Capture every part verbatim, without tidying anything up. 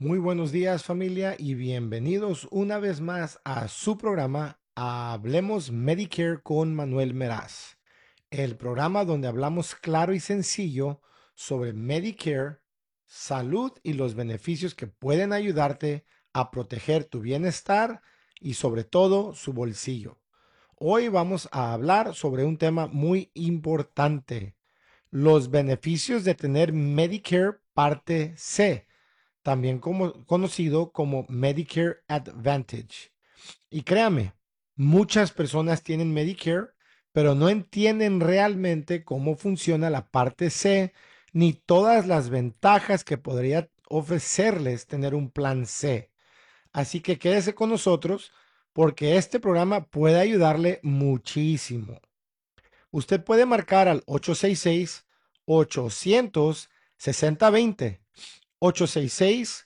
Muy buenos días familia y bienvenidos una vez más a su programa Hablemos Medicare con Manuel Meraz, el programa donde hablamos claro y sencillo sobre Medicare, salud y los beneficios que pueden ayudarte a proteger tu bienestar y sobre todo su bolsillo. Hoy vamos a hablar sobre un tema muy importante, los beneficios de tener Medicare parte C, también como, conocido como Medicare Advantage. Y créame, muchas personas tienen Medicare, pero no entienden realmente cómo funciona la parte C ni todas las ventajas que podría ofrecerles tener un plan C. Así que quédese con nosotros porque este programa puede ayudarle muchísimo. Usted puede marcar al ocho seis seis, ochocientos, sesenta veinte ocho seis seis,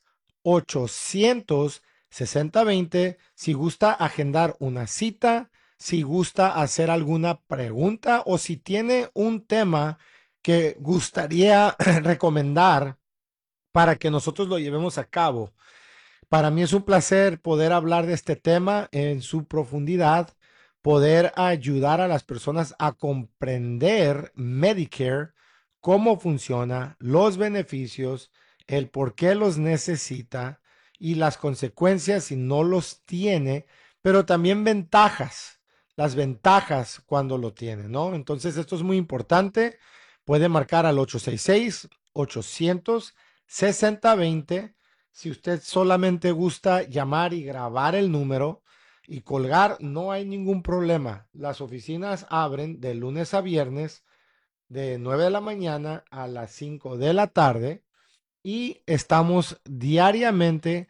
ochocientos, sesenta veinte si gusta agendar una cita, si gusta hacer alguna pregunta o si tiene un tema que gustaría recomendar para que nosotros lo llevemos a cabo. Para mí es un placer poder hablar de este tema en su profundidad, poder ayudar a las personas a comprender Medicare, cómo funciona, los beneficios, el por qué los necesita y las consecuencias si no los tiene, pero también ventajas, las ventajas cuando lo tiene, ¿no? Entonces esto es muy importante. Puede marcar al ocho seis seis, ochocientos, sesenta veinte si usted solamente gusta llamar y grabar el número y colgar, no hay ningún problema. Las oficinas abren de lunes a viernes de nueve de la mañana a las cinco de la tarde y estamos diariamente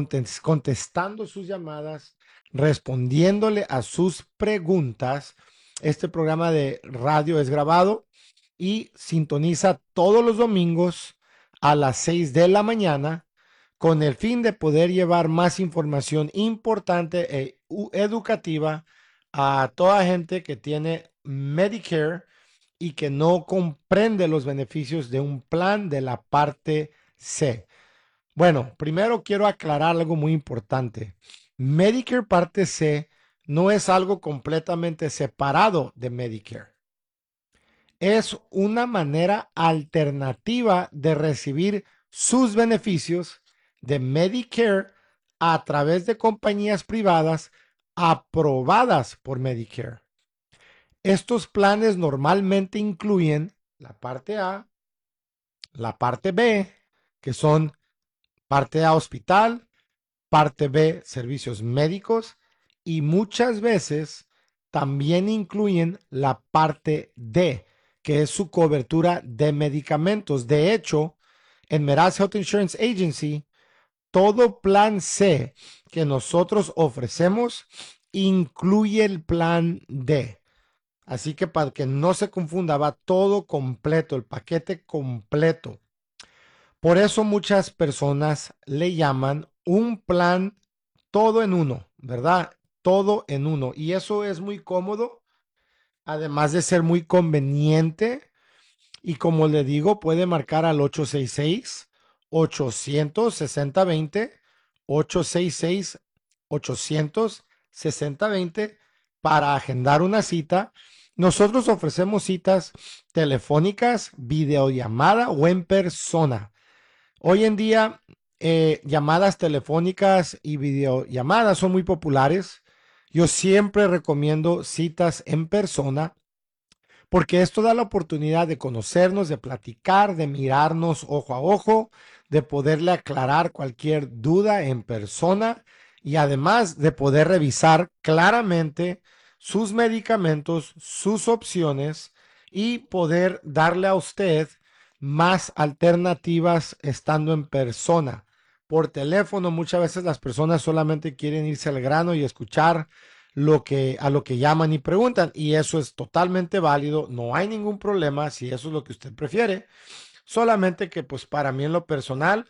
contestando sus llamadas, respondiéndole a sus preguntas. Este programa de radio es grabado y sintoniza todos los domingos a las seis de la mañana con el fin de poder llevar más información importante e educativa a toda gente que tiene Medicare y que no comprende los beneficios de un plan de la parte C. Bueno, primero quiero aclarar algo muy importante. Medicare parte C no es algo completamente separado de Medicare. Es una manera alternativa de recibir sus beneficios de Medicare a través de compañías privadas aprobadas por Medicare. Estos planes normalmente incluyen la parte A, la parte B, que son parte A hospital, parte B servicios médicos y muchas veces también incluyen la parte D, que es su cobertura de medicamentos. De hecho, en Meraz Health Insurance Agency, todo plan C que nosotros ofrecemos incluye el plan D. Así que para que no se confunda, va todo completo, el paquete completo. Por eso muchas personas le llaman un plan todo en uno, ¿verdad? Todo en uno. Y eso es muy cómodo, además de ser muy conveniente. Y como le digo, puede marcar al ocho seis seis, ochocientos, sesenta veinte, ocho seis seis, ochocientos, sesenta veinte para agendar una cita. Nosotros ofrecemos citas telefónicas, videollamada o en persona. Hoy en día, eh, llamadas telefónicas y videollamadas son muy populares. Yo siempre recomiendo citas en persona porque esto da la oportunidad de conocernos, de platicar, de mirarnos ojo a ojo, de poderle aclarar cualquier duda en persona y además de poder revisar claramente sus medicamentos, sus opciones y poder darle a usted más alternativas estando en persona. Por teléfono, muchas veces las personas solamente quieren irse al grano y escuchar lo que, a lo que llaman y preguntan, y eso es totalmente válido, no hay ningún problema si eso es lo que usted prefiere, solamente que pues para mí en lo personal,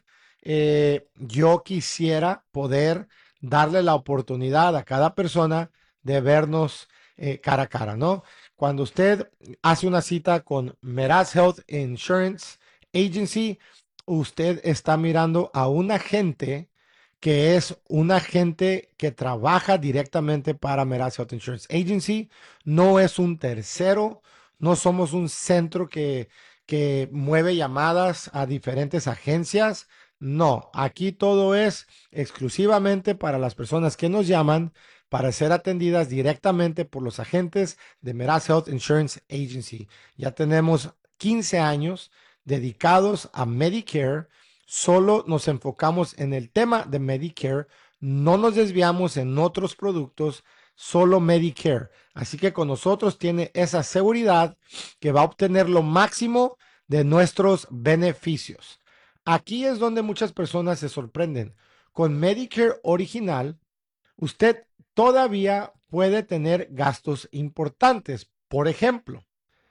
eh, yo quisiera poder darle la oportunidad a cada persona de vernos eh, cara a cara, ¿no? Cuando usted hace una cita con Meraz Health Insurance Agency, usted está mirando a un agente que es un agente que trabaja directamente para Meraz Health Insurance Agency, no es un tercero, no somos un centro que, que mueve llamadas a diferentes agencias. No, aquí todo es exclusivamente para las personas que nos llaman para ser atendidas directamente por los agentes de Meraz Health Insurance Agency. Ya tenemos quince años dedicados a Medicare. Solo nos enfocamos en el tema de Medicare, no nos desviamos en otros productos, solo Medicare. Así que con nosotros tiene esa seguridad que va a obtener lo máximo de nuestros beneficios. Aquí es donde muchas personas se sorprenden. Con Medicare original, usted todavía puede tener gastos importantes. Por ejemplo,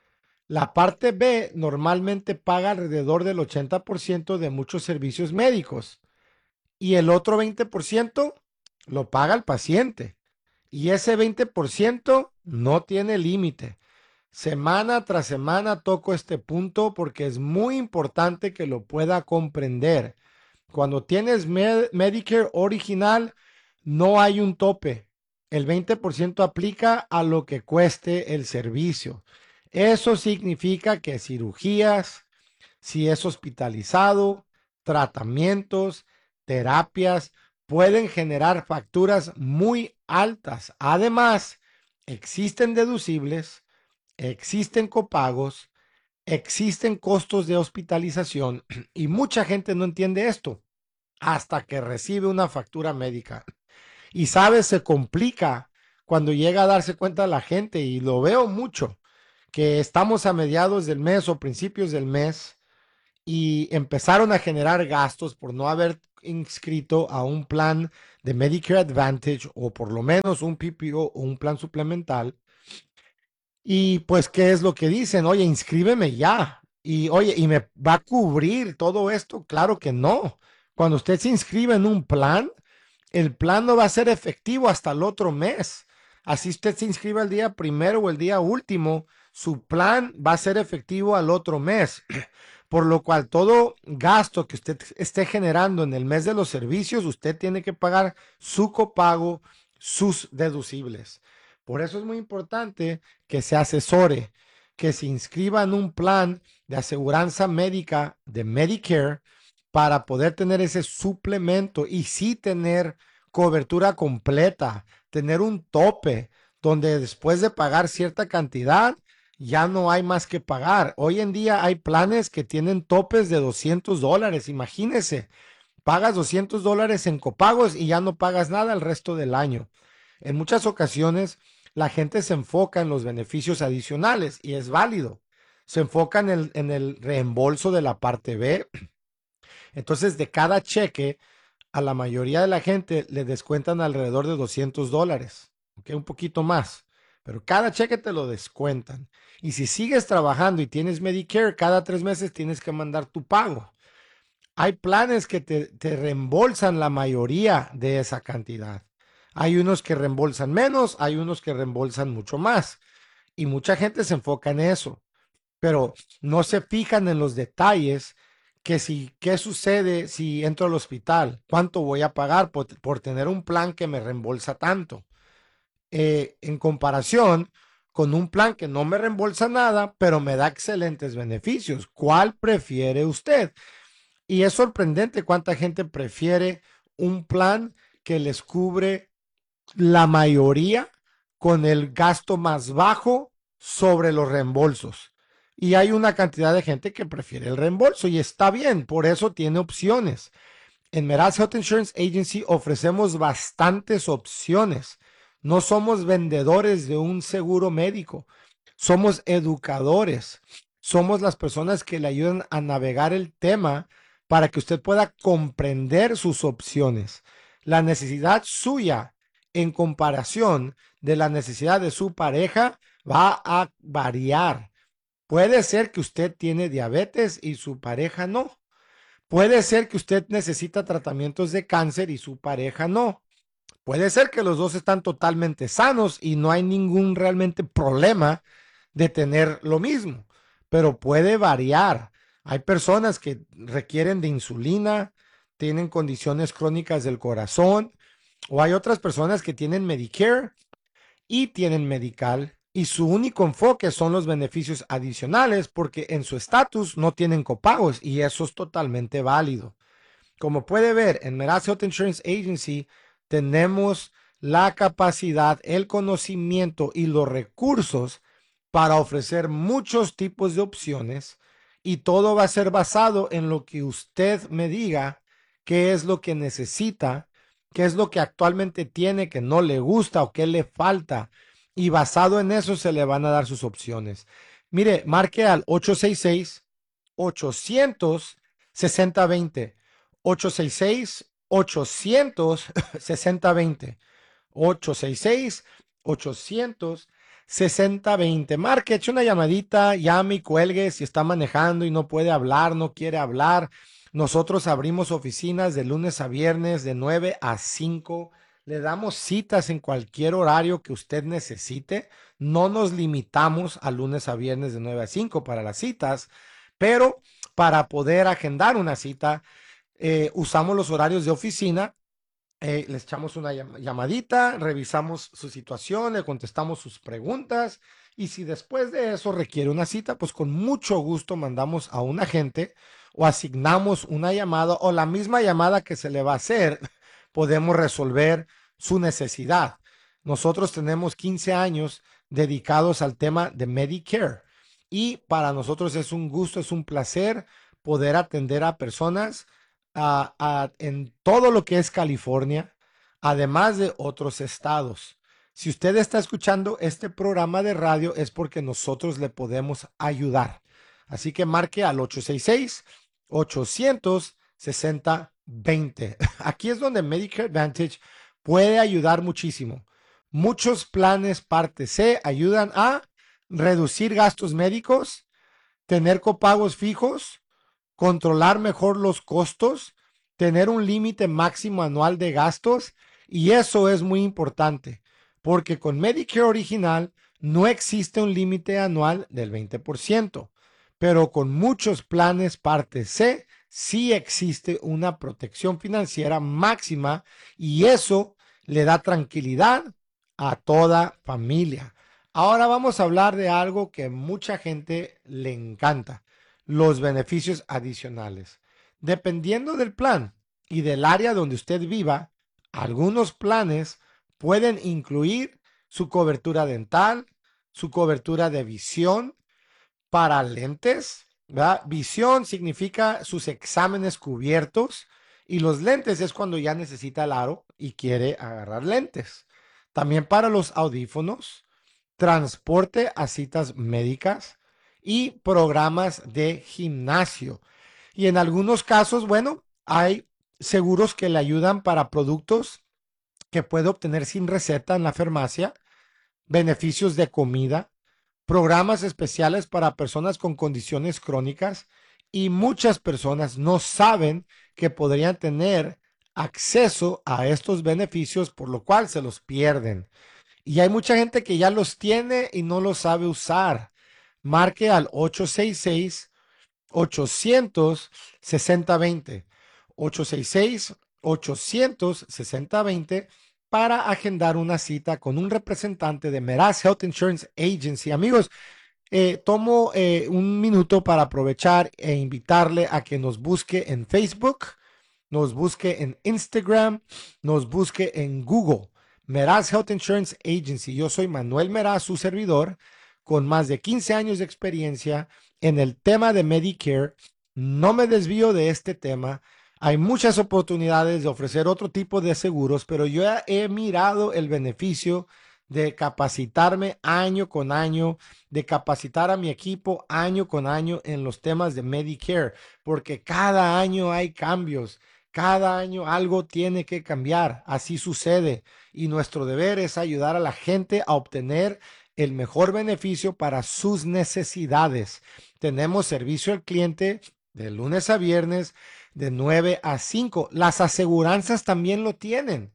la parte B normalmente paga alrededor del ochenta por ciento de muchos servicios médicos y el otro veinte por ciento lo paga el paciente. Y ese veinte por ciento no tiene límite. Semana tras semana toco este punto porque es muy importante que lo pueda comprender. Cuando tienes Med Medicare original, no hay un tope. El veinte por ciento aplica a lo que cueste el servicio. Eso significa que cirugías, si es hospitalizado, tratamientos, terapias, pueden generar facturas muy altas. Además, existen deducibles, existen copagos, existen costos de hospitalización y mucha gente no entiende esto hasta que recibe una factura médica. Y sabes, se complica cuando llega a darse cuenta la gente, y lo veo mucho, que estamos a mediados del mes o principios del mes y empezaron a generar gastos por no haber inscrito a un plan de Medicare Advantage o por lo menos un P P O o un plan suplemental. Y pues, ¿qué es lo que dicen? Oye, inscríbeme ya. Y oye, ¿y me va a cubrir todo esto? Claro que no. Cuando usted se inscribe en un plan, el plan no va a ser efectivo hasta el otro mes. Así usted se inscribe el día primero o el día último, su plan va a ser efectivo al otro mes. Por lo cual todo gasto que usted esté generando en el mes de los servicios, usted tiene que pagar su copago, sus deducibles. Por eso es muy importante que se asesore, que se inscriba en un plan de aseguranza médica de Medicare para poder tener ese suplemento y sí tener cobertura completa, tener un tope donde después de pagar cierta cantidad ya no hay más que pagar. Hoy en día hay planes que tienen topes de doscientos dólares. Imagínese, pagas doscientos dólares en copagos y ya no pagas nada el resto del año. En muchas ocasiones la gente se enfoca en los beneficios adicionales y es válido. Se enfoca en el, en el reembolso de la parte B. Entonces, de cada cheque, a la mayoría de la gente le descuentan alrededor de doscientos dólares, ¿ok? Un poquito más, pero cada cheque te lo descuentan. Y si sigues trabajando y tienes Medicare, cada tres meses tienes que mandar tu pago. Hay planes que te, te reembolsan la mayoría de esa cantidad. Hay unos que reembolsan menos, hay unos que reembolsan mucho más. Y mucha gente se enfoca en eso, pero no se fijan en los detalles que si, ¿qué sucede si entro al hospital? ¿Cuánto voy a pagar por, por tener un plan que me reembolsa tanto? Eh, en comparación con un plan que no me reembolsa nada, pero me da excelentes beneficios. ¿Cuál prefiere usted? Y es sorprendente cuánta gente prefiere un plan que les cubre la mayoría con el gasto más bajo sobre los reembolsos. Y hay una cantidad de gente que prefiere el reembolso y está bien, por eso tiene opciones. En Meraz Health Insurance Agency ofrecemos bastantes opciones. No somos vendedores de un seguro médico, somos educadores. Somos las personas que le ayudan a navegar el tema para que usted pueda comprender sus opciones. La necesidad suya en comparación de la necesidad de su pareja va a variar. Puede ser que usted tiene diabetes y su pareja no. Puede ser que usted necesita tratamientos de cáncer y su pareja no. Puede ser que los dos están totalmente sanos y no hay ningún realmente problema de tener lo mismo, pero puede variar. Hay personas que requieren de insulina, tienen condiciones crónicas del corazón, o hay otras personas que tienen Medicare y tienen medical y su único enfoque son los beneficios adicionales porque en su estatus no tienen copagos y eso es totalmente válido. Como puede ver, en Meraz Health Insurance Agency tenemos la capacidad, el conocimiento y los recursos para ofrecer muchos tipos de opciones y todo va a ser basado en lo que usted me diga, qué es lo que necesita, qué es lo que actualmente tiene que no le gusta o qué le falta. Y basado en eso se le van a dar sus opciones. Mire, marque al ocho seis seis, ochocientos, sesenta veinte. ocho seis seis, ochocientos, sesenta veinte. ocho seis seis, ochocientos, sesenta veinte. Marque, eche una llamadita, llame y cuelgue si está manejando y no puede hablar, no quiere hablar. Nosotros abrimos oficinas de lunes a viernes de nueve a cinco. Le damos citas en cualquier horario que usted necesite. No nos limitamos a lunes a viernes de nueve a cinco para las citas, pero para poder agendar una cita, eh, usamos los horarios de oficina. Eh, les echamos una llamadita, revisamos su situación, le contestamos sus preguntas y si después de eso requiere una cita, pues con mucho gusto mandamos a un agente o asignamos una llamada o la misma llamada que se le va a hacer, podemos resolver su necesidad. Nosotros tenemos quince años dedicados al tema de Medicare y para nosotros es un gusto, es un placer poder atender a personas a, a, en todo lo que es California, además de otros estados. Si usted está escuchando este programa de radio es porque nosotros le podemos ayudar. Así que marque al ocho seis seis, ochocientos, sesenta veinte. Aquí es donde Medicare Advantage puede ayudar muchísimo. Muchos planes parte C ayudan a reducir gastos médicos, tener copagos fijos, controlar mejor los costos, tener un límite máximo anual de gastos y eso es muy importante porque con Medicare original no existe un límite anual del veinte por ciento, pero con muchos planes parte C sí existe una protección financiera máxima y eso le da tranquilidad a toda familia. Ahora vamos a hablar de algo que mucha gente le encanta, los beneficios adicionales. Dependiendo del plan y del área donde usted viva, algunos planes pueden incluir su cobertura dental, su cobertura de visión para lentes, ¿verdad? Visión significa sus exámenes cubiertos y los lentes es cuando ya necesita el aro y quiere agarrar lentes. También para los audífonos, transporte a citas médicas y programas de gimnasio. Y en algunos casos, bueno, hay seguros que le ayudan para productos que puede obtener sin receta en la farmacia, beneficios de comida, programas especiales para personas con condiciones crónicas y muchas personas no saben que podrían tener acceso a estos beneficios, por lo cual se los pierden. Y hay mucha gente que ya los tiene y no los sabe usar. Marque al ocho seis seis, ochocientos, sesenta veinte. ocho seis seis, ochocientos, sesenta veinte para agendar una cita con un representante de Meraz Health Insurance Agency. Amigos, eh, tomo eh, un minuto para aprovechar e invitarle a que nos busque en Facebook, nos busque en Instagram, nos busque en Google. Meraz Health Insurance Agency. Yo soy Manuel Meraz, su servidor, con más de quince años de experiencia en el tema de Medicare. No me desvío de este tema. Hay muchas oportunidades de ofrecer otro tipo de seguros, pero yo he mirado el beneficio de capacitarme año con año, de capacitar a mi equipo año con año en los temas de Medicare, porque cada año hay cambios, cada año algo tiene que cambiar, así sucede, y nuestro deber es ayudar a la gente a obtener el mejor beneficio para sus necesidades. Tenemos servicio al cliente de lunes a viernes de nueve a cinco. Las aseguranzas también lo tienen.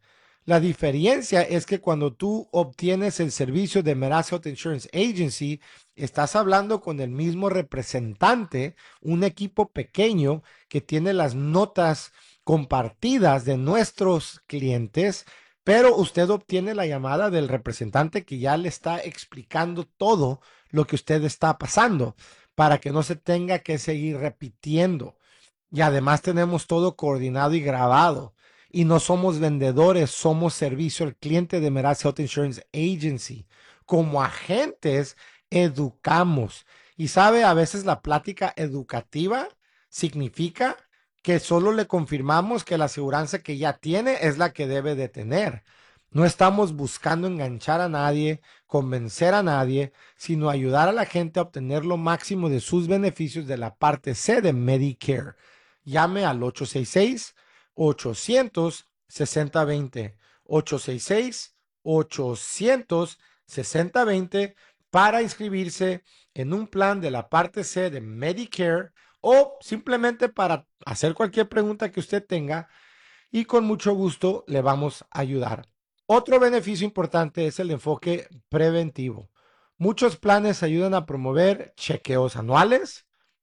La diferencia es que cuando tú obtienes el servicio de Meraz Health Insurance Agency, estás hablando con el mismo representante, un equipo pequeño que tiene las notas compartidas de nuestros clientes, pero usted obtiene la llamada del representante que ya le está explicando todo lo que usted está pasando para que no se tenga que seguir repitiendo. Y además tenemos todo coordinado y grabado. Y no somos vendedores, somos servicio al cliente de Meraz Health Insurance Agency. Como agentes, educamos. Y sabe, a veces la plática educativa significa que solo le confirmamos que la aseguranza que ya tiene es la que debe de tener. No estamos buscando enganchar a nadie, convencer a nadie, sino ayudar a la gente a obtener lo máximo de sus beneficios de la parte C de Medicare. Llame al ocho seis seis, ochocientos, sesenta veinte. ocho seis seis, ochocientos, sesenta veinte para inscribirse en un plan de la parte C de Medicare o simplemente para hacer cualquier pregunta que usted tenga y con mucho gusto le vamos a ayudar. Otro beneficio importante es el enfoque preventivo. Muchos planes ayudan a promover chequeos anuales,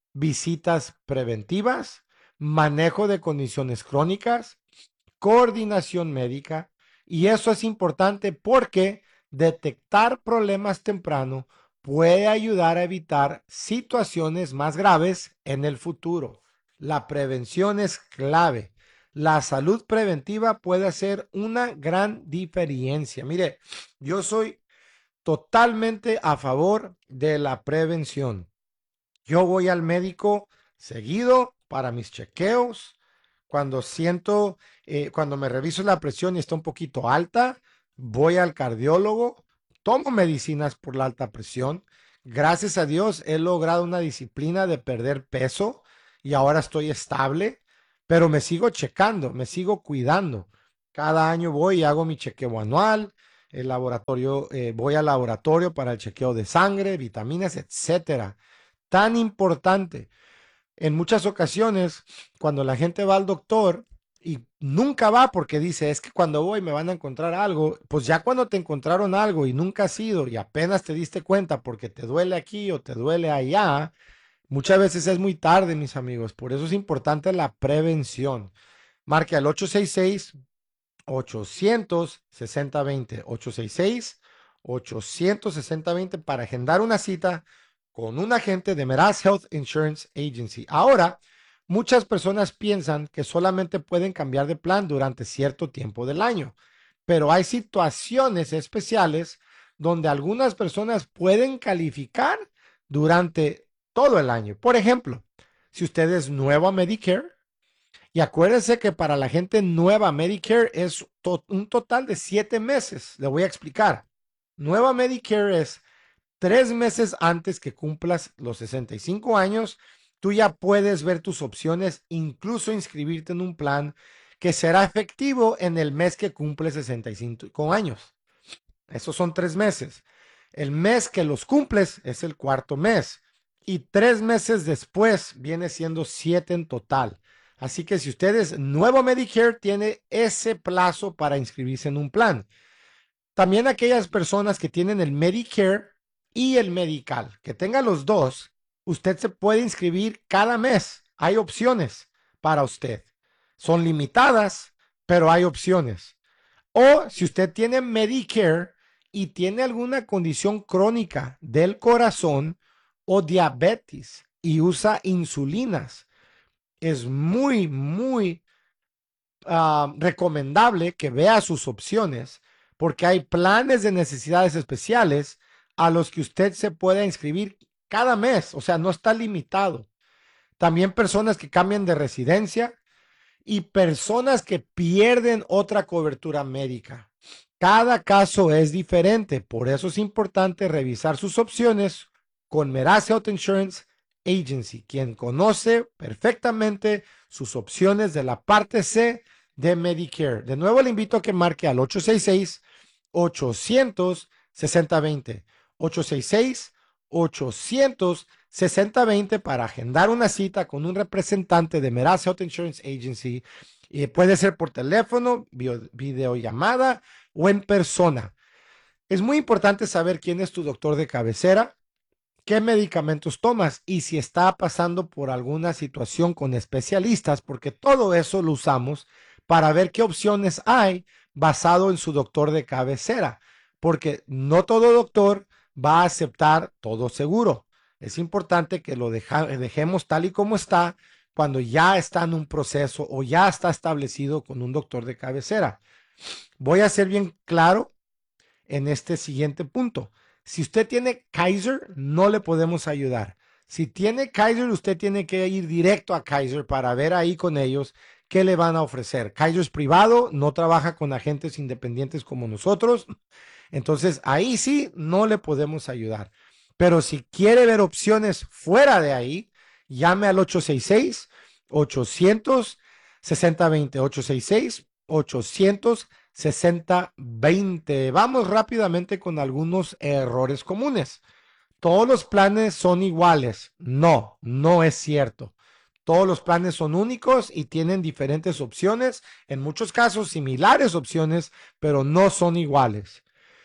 visitas preventivas, manejo de condiciones crónicas, coordinación médica, y eso es importante porque detectar problemas temprano puede ayudar a evitar situaciones más graves en el futuro. La prevención es clave. La salud preventiva puede hacer una gran diferencia. Mire, yo soy totalmente a favor de la prevención. Yo voy al médico seguido para mis chequeos. Cuando siento, eh, cuando me reviso la presión y está un poquito alta, voy al cardiólogo, tomo medicinas por la alta presión. Gracias a Dios he logrado una disciplina de perder peso y ahora estoy estable, pero me sigo checando, me sigo cuidando. Cada año voy y hago mi chequeo anual, el laboratorio, eh, voy al laboratorio para el chequeo de sangre, vitaminas, etcétera. Tan importante. En muchas ocasiones, cuando la gente va al doctor y nunca va porque dice, es que cuando voy me van a encontrar algo, pues ya cuando te encontraron algo y nunca has ido y apenas te diste cuenta porque te duele aquí o te duele allá, muchas veces es muy tarde, mis amigos. Por eso es importante la prevención. Marque al ocho seis seis, ochocientos, sesenta veinte, ocho seis seis, ochocientos, sesenta veinte para agendar una cita con un agente de Meraz Health Insurance Agency. Ahora, muchas personas piensan que solamente pueden cambiar de plan durante cierto tiempo del año, pero hay situaciones especiales donde algunas personas pueden calificar durante todo el año. Por ejemplo, si usted es nuevo a Medicare, y acuérdense que para la gente nueva Medicare es to- un total de siete meses. Le voy a explicar. Nueva Medicare es tres meses antes que cumplas los sesenta y cinco años. Tú ya puedes ver tus opciones, incluso inscribirte en un plan que será efectivo en el mes que cumple sesenta y cinco años. Esos son tres meses. El mes que los cumples es el cuarto mes. Y tres meses después viene siendo siete en total. Así que si usted es nuevo Medicare, tiene ese plazo para inscribirse en un plan. También aquellas personas que tienen el Medicare y el Medical, que tengan los dos, usted se puede inscribir cada mes. Hay opciones para usted. Son limitadas, pero hay opciones. O si usted tiene Medicare y tiene alguna condición crónica del corazón o diabetes y usa insulinas, es muy, muy uh, recomendable que vea sus opciones porque hay planes de necesidades especiales a los que usted se pueda inscribir cada mes, o sea, no está limitado. También personas que cambian de residencia y personas que pierden otra cobertura médica. Cada caso es diferente, por eso es importante revisar sus opciones con Meraz Health Insurance Agency, quien conoce perfectamente sus opciones de la parte C de Medicare. De nuevo le invito a que marque al ocho seis seis, ochocientos, sesenta veinte, ocho seis seis, ochocientos, sesenta veinte para agendar una cita con un representante de Meraz Health Insurance Agency. Y puede ser por teléfono, video, videollamada o en persona. Es muy importante saber quién es tu doctor de cabecera, qué medicamentos tomas y si está pasando por alguna situación con especialistas, porque todo eso lo usamos para ver qué opciones hay basado en su doctor de cabecera, porque no todo doctor va a aceptar todo seguro. Es importante que lo deja, dejemos tal y como está cuando ya está en un proceso o ya está establecido con un doctor de cabecera. Voy a ser bien claro en este siguiente punto. Si usted tiene Kaiser, no le podemos ayudar. Si tiene Kaiser, usted tiene que ir directo a Kaiser para ver ahí con ellos qué le van a ofrecer. Kaiser es privado, no trabaja con agentes independientes como nosotros. Entonces, ahí sí no le podemos ayudar. Pero si quiere ver opciones fuera de ahí, llame al ocho seis seis, ochocientos, sesenta veinte. ocho seis seis, ochocientos, sesenta veinte. Vamos rápidamente con algunos errores comunes. Todos los planes son iguales. No, no es cierto. Todos los planes son únicos y tienen diferentes opciones, en muchos casos similares opciones, pero no son iguales.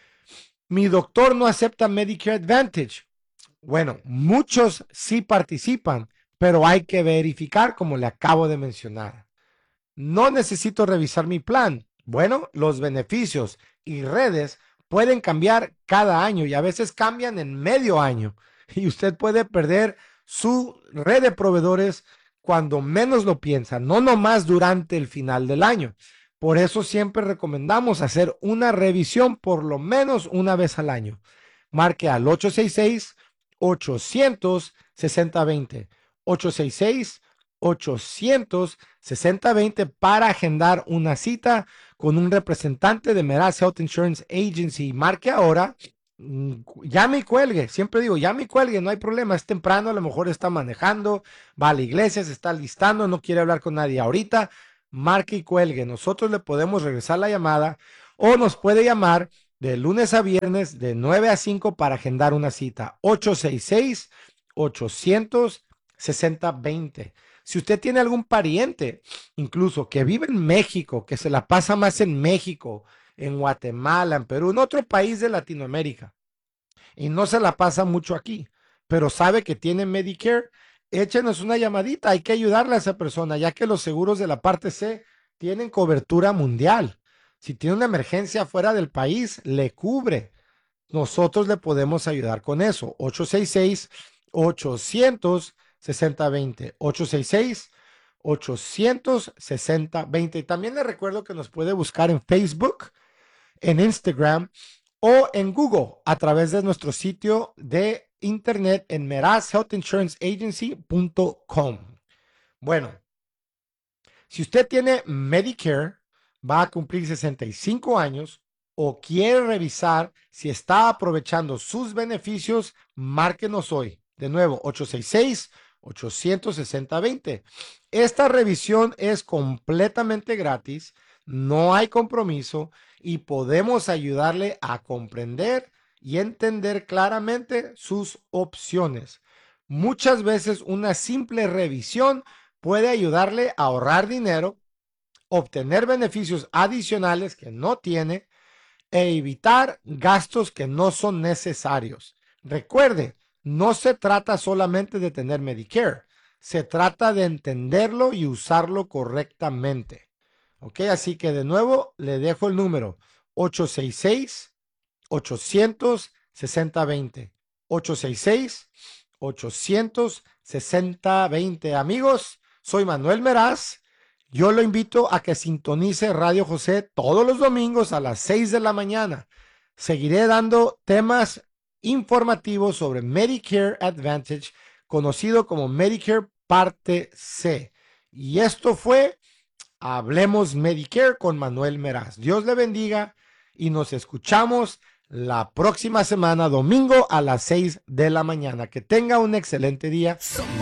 Mi doctor no acepta Medicare Advantage. Bueno, muchos sí participan, pero hay que verificar, como le acabo de mencionar. No necesito revisar mi plan. Bueno, los beneficios y redes pueden cambiar cada año y a veces cambian en medio año. Y usted puede perder su red de proveedores cuando menos lo piensa, no nomás durante el final del año. Por eso siempre recomendamos hacer una revisión por lo menos una vez al año. Marque al ocho seis seis, ochocientos, sesenta veinte. ocho seis seis, ochocientos, sesenta veinte para agendar una cita con un representante de Meraz Health Insurance Agency. Marque ahora, llame y cuelgue. Siempre digo, llame y cuelgue, no hay problema. Es temprano, a lo mejor está manejando, va a la iglesia, se está listando, no quiere hablar con nadie ahorita. Marque y cuelgue. Nosotros le podemos regresar la llamada o nos puede llamar de lunes a viernes de nueve a cinco para agendar una cita. ocho seis seis, ochocientos, sesenta veinte. Si usted tiene algún pariente, incluso que vive en México, que se la pasa más en México, en Guatemala, en Perú, en otro país de Latinoamérica, y no se la pasa mucho aquí, pero sabe que tiene Medicare, échenos una llamadita, hay que ayudarle a esa persona, ya que los seguros de la parte C tienen cobertura mundial. Si tiene una emergencia fuera del país, le cubre. Nosotros le podemos ayudar con eso. ocho seis seis, ochocientos, sesenta veinte. ocho seis seis, ochocientos, sesenta veinte. Y también le recuerdo que nos puede buscar en Facebook, en Instagram o en Google a través de nuestro sitio de internet en meraz health insurance agency punto com. Bueno, si usted tiene Medicare, va a cumplir sesenta y cinco años o quiere revisar si está aprovechando sus beneficios, márquenos hoy. De nuevo, ocho seis seis, ochocientos, sesenta veinte. Esta revisión es completamente gratis, no hay compromiso y podemos ayudarle a comprender y entender claramente sus opciones. Muchas veces una simple revisión puede ayudarle a ahorrar dinero, obtener beneficios adicionales que no tiene e evitar gastos que no son necesarios. Recuerde, no se trata solamente de tener Medicare, se trata de entenderlo y usarlo correctamente. Ok, así que de nuevo le dejo el número ocho seis seis, ochocientos, sesenta veinte. ocho seis seis, ochocientos, sesenta veinte. Amigos, soy Manuel Meraz. Yo lo invito a que sintonice Radio José todos los domingos a las seis de la mañana. Seguiré dando temas informativos sobre Medicare Advantage, conocido como Medicare Parte C. Y esto fue Hablemos Medicare con Manuel Meraz. Dios le bendiga y nos escuchamos la próxima semana, domingo a las seis de la mañana. Que tenga un excelente día.